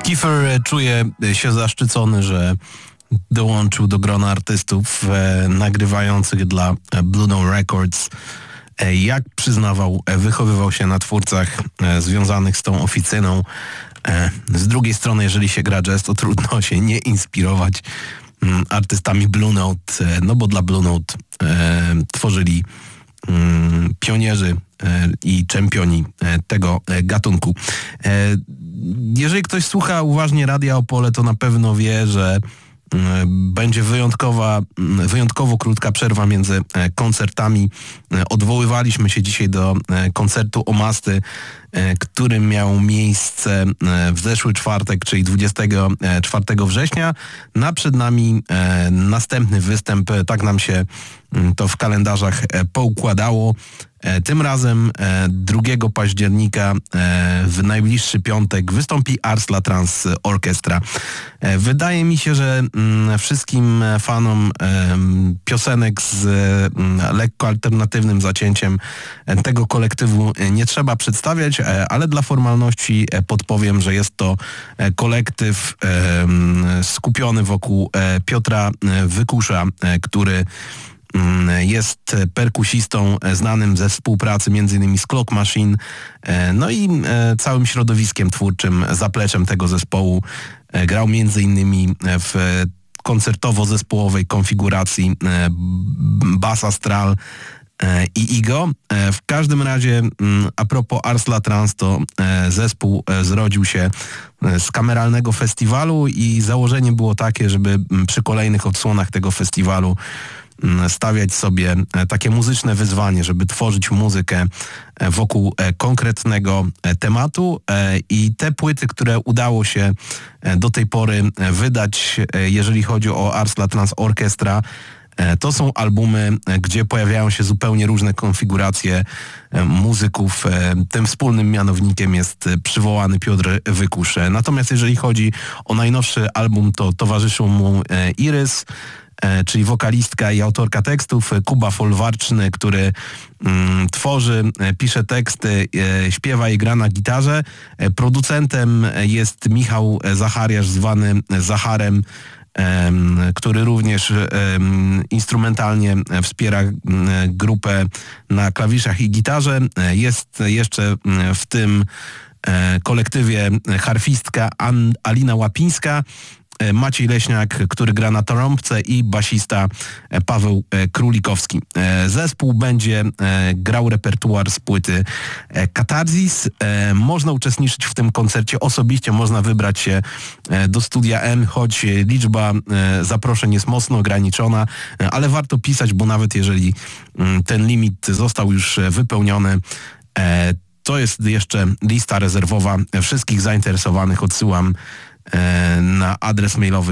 Kiefer czuje się zaszczycony, że dołączył do grona artystów nagrywających dla Blue Note Records. Jak przyznawał, wychowywał się na twórcach związanych z tą oficyną. Z drugiej strony, jeżeli się gra jazz, to trudno się nie inspirować artystami Blue Note, no bo dla Blue Note tworzyli pionierzy i czempioni tego gatunku. Jeżeli ktoś słucha uważnie Radia Opole, to na pewno wie, że będzie wyjątkowo krótka przerwa między koncertami. Odwoływaliśmy się dzisiaj do koncertu Omasty, który miał miejsce w zeszły czwartek, czyli 24 września. Przed nami następny występ, tak nam się to w kalendarzach poukładało. Tym razem 2 października w najbliższy piątek wystąpi Ars La Trans Orchestra. Wydaje mi się, że wszystkim fanom piosenek z lekko alternatywnym zacięciem tego kolektywu nie trzeba przedstawiać, ale dla formalności podpowiem, że jest to kolektyw skupiony wokół Piotra Wykusza, który jest perkusistą znanym ze współpracy m.in. z Clock Machine, no i całym środowiskiem twórczym, zapleczem tego zespołu. Grał m.in. w koncertowo-zespołowej konfiguracji Bass Astral i Igo. W każdym razie a propos Ars La Trans, to zespół zrodził się z kameralnego festiwalu i założenie było takie, żeby przy kolejnych odsłonach tego festiwalu stawiać sobie takie muzyczne wyzwanie, żeby tworzyć muzykę wokół konkretnego tematu i te płyty, które udało się do tej pory wydać, jeżeli chodzi o Ars La Trans Orchestra, to są albumy, gdzie pojawiają się zupełnie różne konfiguracje muzyków. Tym wspólnym mianownikiem jest przywołany Piotr Wykusz. Natomiast jeżeli chodzi o najnowszy album, to towarzyszą mu Irys, czyli wokalistka i autorka tekstów, Kuba Folwarczny, który tworzy, pisze teksty, śpiewa i gra na gitarze. Producentem jest Michał Zachariasz, zwany Zacharem, który również instrumentalnie wspiera grupę na klawiszach i gitarze. Jest jeszcze w tym kolektywie harfistka Alina Łapińska, Maciej Leśniak, który gra na trąbce, i basista Paweł Królikowski. Zespół będzie grał repertuar z płyty Katarzis. Można uczestniczyć w tym koncercie osobiście, można wybrać się do Studia M, choć liczba zaproszeń jest mocno ograniczona, ale warto pisać, bo nawet jeżeli ten limit został już wypełniony, to jest jeszcze lista rezerwowa wszystkich zainteresowanych. Odsyłam na adres mailowy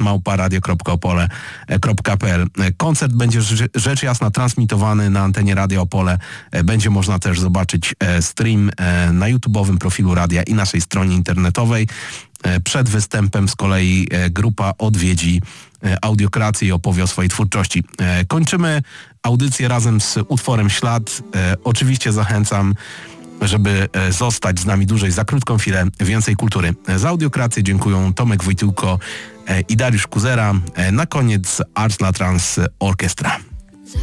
koncert@radio.opole.pl. Koncert będzie rzecz jasna transmitowany na antenie Radia Opole. Będzie można też zobaczyć stream na YouTube'owym profilu radia i naszej stronie internetowej. Przed występem z kolei grupa odwiedzi Audiokrację i opowie o swojej twórczości. Kończymy audycję razem z utworem Ślad. Oczywiście zachęcam, żeby zostać z nami dłużej. Za krótką chwilę więcej kultury. Za Audiokrację dziękuję Tomek Wojtyłko i Dariusz Kuzera. Na koniec Ars La Trans Orchestra.